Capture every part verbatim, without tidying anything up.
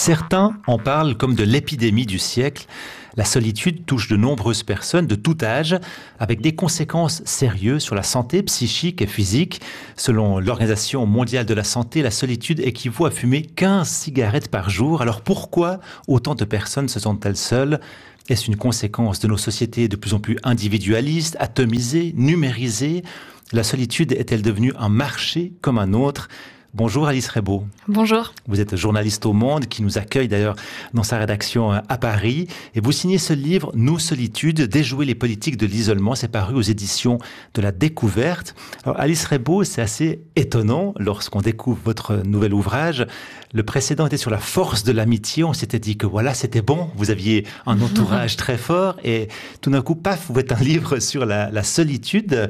Certains en parlent comme de l'épidémie du siècle. La solitude touche de nombreuses personnes de tout âge, avec des conséquences sérieuses sur la santé psychique et physique. Selon l'Organisation mondiale de la santé, la solitude équivaut à fumer quinze cigarettes par jour. Alors pourquoi autant de personnes se sentent-elles seules ? Est-ce une conséquence de nos sociétés de plus en plus individualistes, atomisées, numérisées ? La solitude est-elle devenue un marché comme un autre ? Bonjour Alice Rebaud. Bonjour. Vous êtes journaliste au Monde, qui nous accueille d'ailleurs dans sa rédaction à Paris. Et vous signez ce livre, Nous, solitude, déjouer les politiques de l'isolement. C'est paru aux éditions de La Découverte. Alors Alice Rebaud, c'est assez étonnant lorsqu'on découvre votre nouvel ouvrage. Le précédent était sur la force de l'amitié. On s'était dit que voilà, c'était bon. Vous aviez un entourage très fort. Et tout d'un coup, paf, vous faites un livre sur la, la solitude.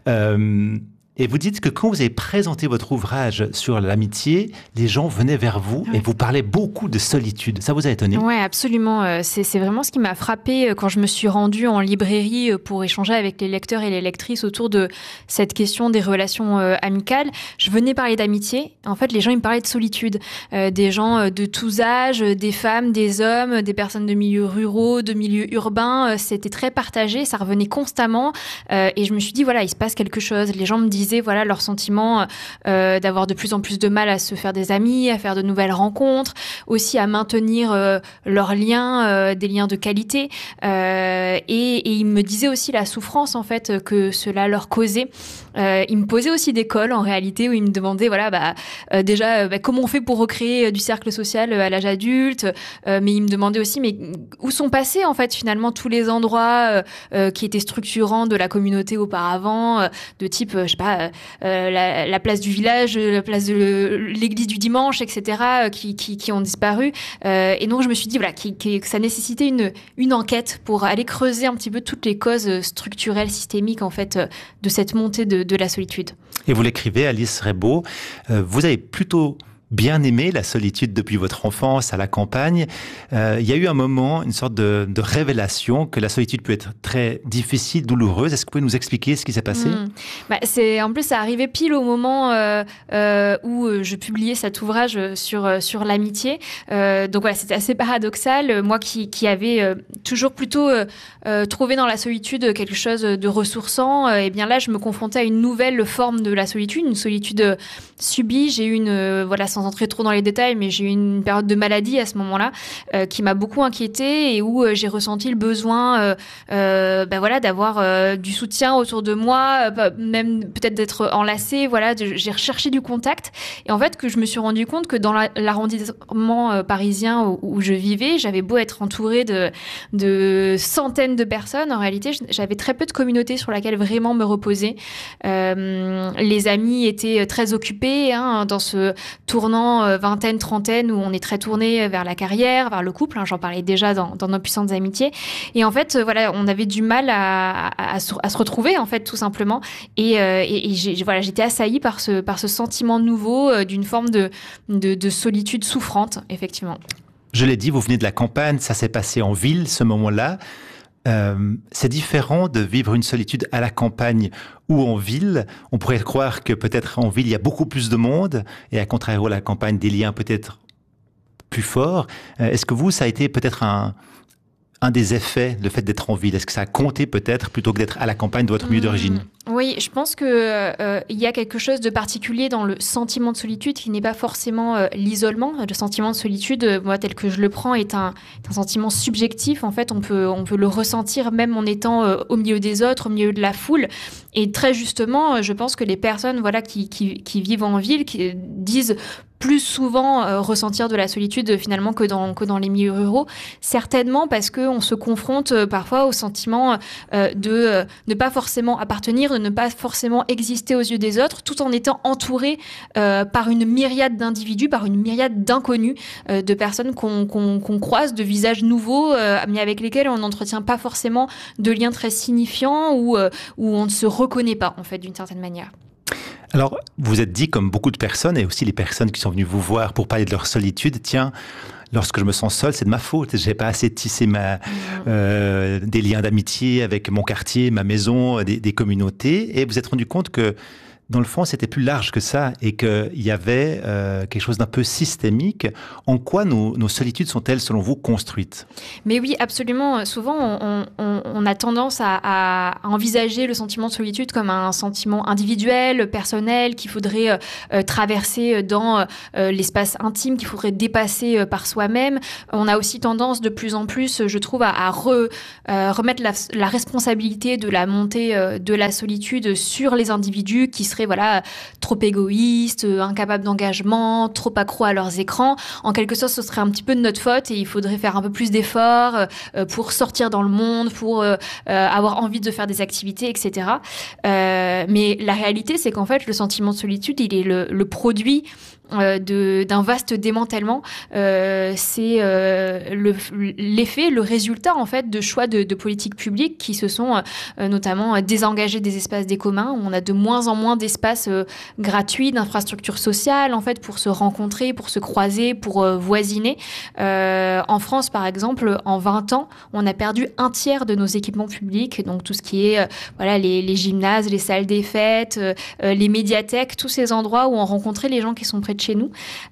Euh, Et vous dites que quand vous avez présenté votre ouvrage sur l'amitié, les gens venaient vers vous et vous parlez beaucoup de solitude. Ça vous a étonné ? Oui, absolument. C'est, c'est vraiment ce qui m'a frappée quand je me suis rendue en librairie pour échanger avec les lecteurs et les lectrices autour de cette question des relations amicales. Je venais parler d'amitié. En fait, les gens ils me parlaient de solitude. Euh, des gens de tous âges, des femmes, des hommes, des personnes de milieux ruraux, de milieux urbains. C'était très partagé. Ça revenait constamment. Euh, et je me suis dit, voilà, il se passe quelque chose. Les gens me disaient voilà leur sentiment euh, d'avoir de plus en plus de mal à se faire des amis, à faire de nouvelles rencontres, aussi à maintenir euh, leurs liens, euh, des liens de qualité. Euh, et, et ils me disaient aussi la souffrance en fait que cela leur causait. Euh, ils me posaient aussi des cols en réalité où ils me demandaient voilà bah euh, déjà euh, bah, comment on fait pour recréer du cercle social à l'âge adulte. Euh, mais ils me demandaient aussi mais où sont passés en fait finalement tous les endroits euh, euh, qui étaient structurants de la communauté auparavant, euh, de type euh, je sais pas Euh, euh, la, la place du village, la place de l'église du dimanche, et cetera, euh, qui, qui, qui ont disparu. Euh, et donc, je me suis dit voilà, qui, qui, que ça nécessitait une, une enquête pour aller creuser un petit peu toutes les causes structurelles, systémiques, en fait, euh, de cette montée de, de la solitude. Et vous l'écrivez, Alice Rebaud, euh, vous avez plutôt bien aimé la solitude depuis votre enfance à la campagne. Euh, il y a eu un moment, une sorte de, de révélation que la solitude peut être très difficile, douloureuse. Est-ce que vous pouvez nous expliquer ce qui s'est passé ? Mmh. Bah, c'est, en plus, ça arrivait pile au moment euh, euh, où je publiais cet ouvrage sur, sur l'amitié. Euh, donc voilà, c'était assez paradoxal. Moi qui, qui avais euh, toujours plutôt euh, euh, trouvé dans la solitude quelque chose de ressourçant, euh, et bien là, je me confrontais à une nouvelle forme de la solitude, une solitude subie. J'ai eu une, euh, voilà, sans entrer trop dans les détails, mais j'ai eu une période de maladie à ce moment-là euh, qui m'a beaucoup inquiétée et où euh, j'ai ressenti le besoin euh, euh, ben voilà, d'avoir euh, du soutien autour de moi, euh, même peut-être d'être enlacée. Voilà, de, j'ai recherché du contact. Et en fait, que je me suis rendu compte que dans la, l'arrondissement euh, parisien où, où je vivais, j'avais beau être entourée de, de centaines de personnes, en réalité, j'avais très peu de communauté sur laquelle vraiment me reposer. Euh, les amis étaient très occupés hein, dans ce tournant vingtaine, trentaine, où on est très tourné vers la carrière, vers le couple. Hein, j'en parlais déjà dans, dans nos puissantes amitiés. Et en fait, voilà, on avait du mal à, à, à, se, à se retrouver, en fait, tout simplement. Et, euh, et, et j'ai, voilà, j'étais assaillie par ce, par ce sentiment nouveau euh, d'une forme de, de, de solitude souffrante, effectivement. Je l'ai dit, vous venez de la campagne, ça s'est passé en ville, ce moment-là. Euh, c'est différent de vivre une solitude à la campagne ou en ville. On pourrait croire que peut-être en ville, il y a beaucoup plus de monde et à contrario, à la campagne, des liens peut-être plus forts. Euh, est-ce que vous, ça a été peut-être un, un des effets, le fait d'être en ville ? Est-ce que ça a compté peut-être plutôt que d'être à la campagne de votre milieu d'origine ? Oui, je pense que euh, il y a quelque chose de particulier dans le sentiment de solitude qui n'est pas forcément euh, l'isolement. Le sentiment de solitude, euh, moi tel que je le prends, est un, est un sentiment subjectif. En fait, on peut on peut le ressentir même en étant euh, au milieu des autres, au milieu de la foule. Et très justement, je pense que les personnes voilà qui qui, qui vivent en ville, qui disent plus souvent euh, ressentir de la solitude finalement que dans que dans les milieux ruraux, certainement parce que on se confronte euh, parfois au sentiment euh, de euh, ne pas forcément appartenir, de ne pas forcément exister aux yeux des autres, tout en étant entouré euh, par une myriade d'individus, par une myriade d'inconnus, euh, de personnes qu'on, qu'on, qu'on croise, de visages nouveaux, euh, mais avec lesquels on n'entretient pas forcément de liens très signifiants ou euh, où on ne se reconnaît pas en fait d'une certaine manière. Alors, vous êtes dit, comme beaucoup de personnes, et aussi les personnes qui sont venues vous voir pour parler de leur solitude, tiens, lorsque je me sens seul, c'est de ma faute. J'ai pas assez tissé ma, mmh. euh, des liens d'amitié avec mon quartier, ma maison, des, des communautés. Et vous vous êtes rendu compte que dans le fond, c'était plus large que ça et qu'il y avait euh, quelque chose d'un peu systémique. En quoi nos, nos solitudes sont-elles, selon vous, construites? Mais oui, absolument. Souvent, on, on, on a tendance à, à envisager le sentiment de solitude comme un sentiment individuel, personnel, qu'il faudrait euh, traverser dans euh, l'espace intime, qu'il faudrait dépasser euh, par soi-même. On a aussi tendance, de plus en plus, je trouve, à, à re, euh, remettre la, la responsabilité de la montée euh, de la solitude sur les individus qui seraient voilà, trop égoïstes, incapables d'engagement, trop accros à leurs écrans. En quelque sorte, ce serait un petit peu de notre faute et il faudrait faire un peu plus d'efforts euh, pour sortir dans le monde, pour euh, euh, avoir envie de faire des activités, et cetera. Euh, mais la réalité, c'est qu'en fait, le sentiment de solitude, il est le, le produit Euh, de, d'un vaste démantèlement. Euh, c'est euh, le, l'effet, le résultat en fait de choix de, de politiques publiques qui se sont euh, notamment désengagés des espaces des communs. Où on a de moins en moins d'espaces euh, gratuits, d'infrastructures sociales en fait pour se rencontrer, pour se croiser, pour euh, voisiner. Euh, en France, par exemple, en vingt ans, on a perdu un tiers de nos équipements publics, donc tout ce qui est euh, voilà les, les gymnases, les salles des fêtes, euh, les médiathèques, tous ces endroits où on rencontrait les gens qui sont près de chez nous.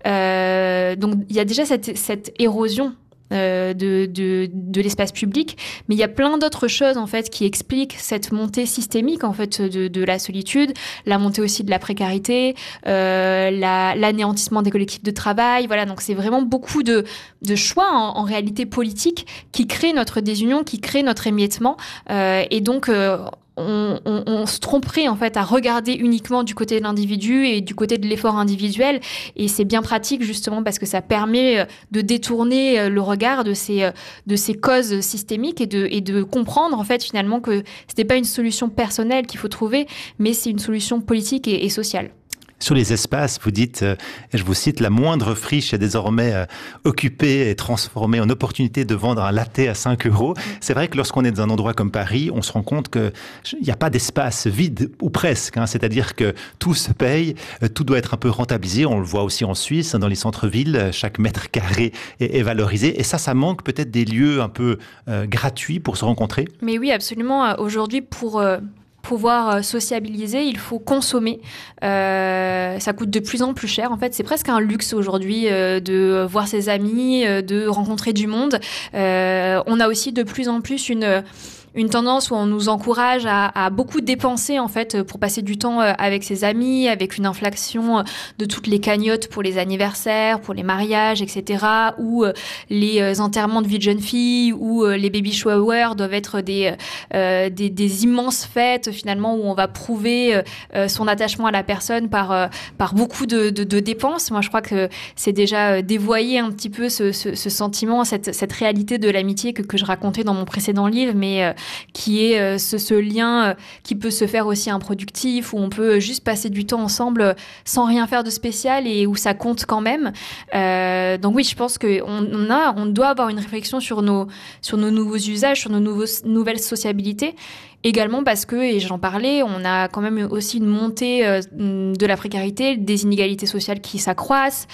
Euh, donc, il y a déjà cette, cette érosion euh, de, de, de l'espace public, mais il y a plein d'autres choses en fait qui expliquent cette montée systémique en fait de, de la solitude, la montée aussi de la précarité, euh, la, l'anéantissement des collectifs de travail. Voilà, donc c'est vraiment beaucoup de, de choix en, en réalité politiques qui créent notre désunion, qui créent notre émiettement, euh, et donc euh, On, on, on se tromperait en fait à regarder uniquement du côté de l'individu et du côté de l'effort individuel, et c'est bien pratique justement parce que ça permet de détourner le regard de ces, de ces causes systémiques et de, et de comprendre en fait finalement que ce n'est pas une solution personnelle qu'il faut trouver, mais c'est une solution politique et, et sociale. Sur les espaces, vous dites, euh, et je vous cite, la moindre friche est désormais euh, occupée et transformée en opportunité de vendre un latte à cinq euros. C'est vrai que lorsqu'on est dans un endroit comme Paris, on se rend compte qu'il n'y a pas d'espace vide, ou presque. Hein, c'est-à-dire que tout se paye, euh, tout doit être un peu rentabilisé. On le voit aussi en Suisse, dans les centres-villes, chaque mètre carré est, est valorisé. Et ça, ça manque peut-être des lieux un peu euh, gratuits pour se rencontrer. Mais oui, absolument. Aujourd'hui, pour... Euh pouvoir sociabiliser, il faut consommer. Euh, ça coûte de plus en plus cher. En fait, c'est presque un luxe aujourd'hui euh, de voir ses amis, euh, de rencontrer du monde. Euh, on a aussi de plus en plus une... une tendance où on nous encourage à, à beaucoup dépenser en fait pour passer du temps avec ses amis, avec une inflation de toutes les cagnottes pour les anniversaires, pour les mariages, et cetera. Ou les enterrements de vie de jeunes filles, ou les baby showers doivent être des, euh, des, des immenses fêtes finalement où on va prouver euh, son attachement à la personne par, euh, par beaucoup de, de, de dépenses. Moi, je crois que c'est déjà dévoyer un petit peu ce, ce, ce sentiment, cette, cette réalité de l'amitié que, que je racontais dans mon précédent livre, mais euh, qui est euh, ce, ce lien euh, qui peut se faire aussi improductif, où on peut juste passer du temps ensemble euh, sans rien faire de spécial et où ça compte quand même. Euh, donc oui, je pense qu'on on a, on doit avoir une réflexion sur nos, sur nos nouveaux usages, sur nos nouveaux, nouvelles sociabilités. Également parce que, et j'en parlais, on a quand même aussi une montée euh, de la précarité, des inégalités sociales qui s'accroissent,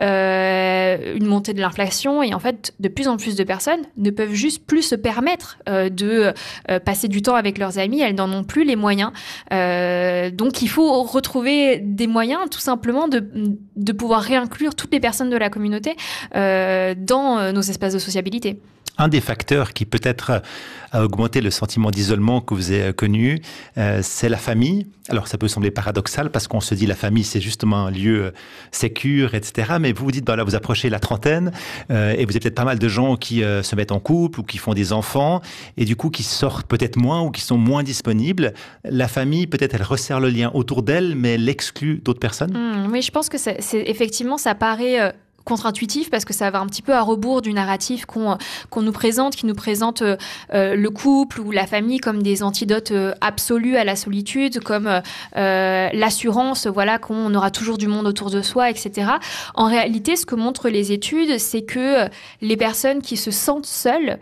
euh, une montée de l'inflation, et en fait, de plus en plus de personnes ne peuvent juste plus se permettre euh, de euh, passer du temps avec leurs amis, elles n'en ont plus les moyens. Euh, donc il faut retrouver des moyens tout simplement de, de pouvoir réinclure toutes les personnes de la communauté euh, dans euh, nos espaces de sociabilité. Un des facteurs qui peut-être a augmenté le sentiment d'isolement que vous avez connu, euh, c'est la famille. Alors ça peut sembler paradoxal parce qu'on se dit la famille c'est justement un lieu sécure, et cetera. Mais vous vous dites, bah là vous approchez la trentaine euh, et vous avez peut-être pas mal de gens qui euh, se mettent en couple ou qui font des enfants et du coup qui sortent peut-être moins ou qui sont moins disponibles. La famille peut-être elle resserre le lien autour d'elle mais elle exclut d'autres personnes. Mmh, oui, je pense que c'est, c'est effectivement ça paraît... Euh... contre-intuitif parce que ça va un petit peu à rebours du narratif qu'on, qu'on nous présente, qui nous présente euh, le couple ou la famille comme des antidotes euh, absolus à la solitude, comme euh, l'assurance, voilà, qu'on aura toujours du monde autour de soi, et cetera. En réalité, ce que montrent les études, c'est que les personnes qui se sentent seules,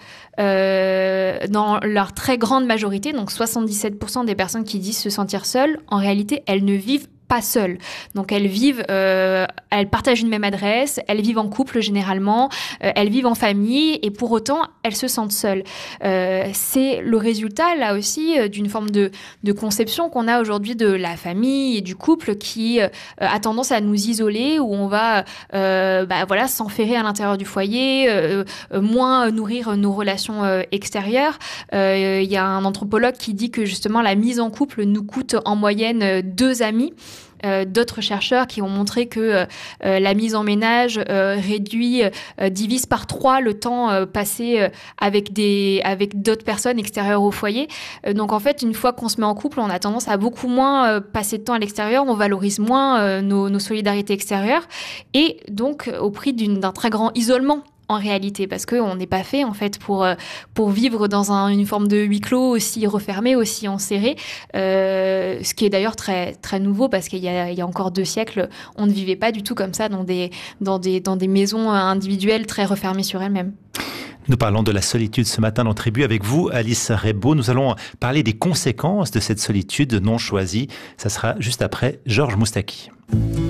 euh, dans leur très grande majorité, donc soixante-dix-sept pour cent des personnes qui disent se sentir seules, en réalité, elles ne vivent pas seules. Donc elles vivent, euh, elles partagent une même adresse, elles vivent en couple généralement, euh, elles vivent en famille et pour autant elles se sentent seules. Euh, c'est le résultat là aussi euh, d'une forme de, de conception qu'on a aujourd'hui de la famille et du couple qui euh, a tendance à nous isoler, où on va euh, bah, voilà, s'enferrer à l'intérieur du foyer, euh, euh, moins nourrir nos relations euh, extérieures. Il euh, y a un anthropologue qui dit que justement la mise en couple nous coûte en moyenne deux amis. Euh, d'autres chercheurs qui ont montré que euh, euh, la mise en ménage euh, réduit, euh, divise par trois le temps euh, passé euh, avec des, avec d'autres personnes extérieures au foyer. Euh, donc en fait, une fois qu'on se met en couple, on a tendance à beaucoup moins euh, passer de temps à l'extérieur, on valorise moins euh, nos, nos solidarités extérieures et donc au prix d'une, d'un très grand isolement. En réalité, parce qu'on n'est pas fait en fait pour pour vivre dans un, une forme de huis clos aussi refermé, aussi enserré, euh, ce qui est d'ailleurs très très nouveau parce qu'il y a il y a encore deux siècles, on ne vivait pas du tout comme ça dans des dans des dans des maisons individuelles très refermées sur elles-mêmes. Nous parlons de la solitude ce matin dans Tribu avec vous, Alice Rebaud. Nous allons parler des conséquences de cette solitude non choisie. Ça sera juste après Georges Moustaki.